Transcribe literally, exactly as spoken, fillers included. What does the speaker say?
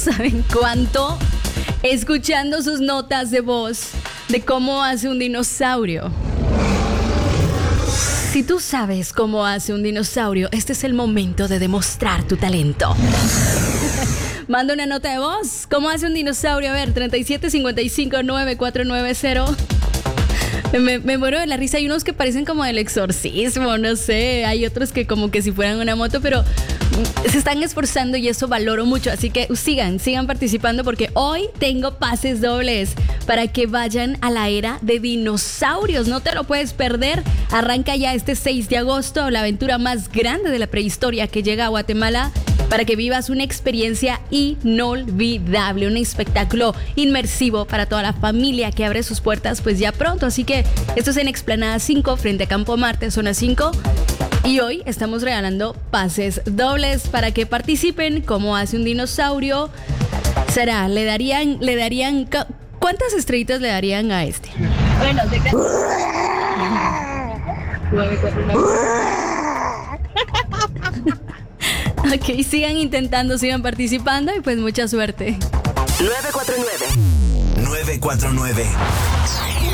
¿Saben cuánto? Escuchando sus notas de voz de cómo hace un dinosaurio. Si tú sabes cómo hace un dinosaurio, este es el momento de demostrar tu talento. Manda una nota de voz. ¿Cómo hace un dinosaurio? A ver, treinta y siete cincuenta y cinco nueve cuatro nueve cero. Me, me muero de la risa. Hay unos que parecen como del exorcismo, no sé. Hay otros que como que si fueran una moto, pero se están esforzando y eso valoro mucho. Así que sigan, sigan participando porque hoy tengo pases dobles para que vayan a la era de dinosaurios. No te lo puedes perder. Arranca ya este seis de agosto la aventura más grande de la prehistoria que llega a Guatemala para que vivas una experiencia inolvidable, un espectáculo inmersivo para toda la familia que abre sus puertas pues ya pronto. Así que esto es en Explanada cinco frente a Campo Marte, zona cinco. Y hoy estamos regalando pases dobles para que participen. ¿Cómo hace un dinosaurio? Será, le darían, le darían, ¿cuántas estrellitas le darían a este? Bueno, de ca- Ok, sigan intentando, sigan participando y pues mucha suerte. nueve cuatro nueve. nueve cuatro nueve.